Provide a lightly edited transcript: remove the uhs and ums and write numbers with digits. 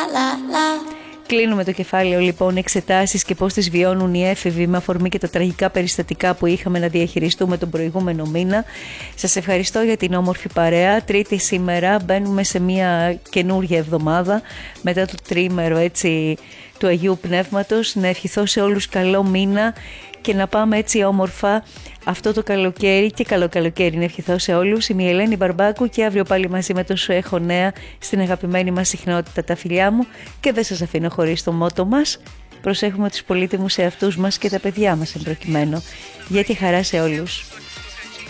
Κλείνουμε το κεφάλαιο λοιπόν εξετάσεις και πώς τις βιώνουν οι έφηβοι με αφορμή και τα τραγικά περιστατικά που είχαμε να διαχειριστούμε τον προηγούμενο μήνα. Σας ευχαριστώ για την όμορφη παρέα. Τρίτη σήμερα, μπαίνουμε σε μια καινούργια εβδομάδα μετά το τρίμερο έτσι του Αγίου Πνεύματος. Να ευχηθώ σε όλους καλό μήνα και να πάμε έτσι όμορφα αυτό το καλοκαίρι και καλό καλοκαίρι να ευχηθώ σε όλους. Είμαι η Ελένη Μπαρμπάκου και αύριο πάλι μαζί με το Σου Έχω Νέα στην αγαπημένη μας συχνότητα τα φιλιά μου και δεν σας αφήνω χωρίς το μότο μας. Προσέχουμε τους πολύτιμους εαυτούς μας και τα παιδιά μας εν προκειμένου. Για τη χαρά σε όλους.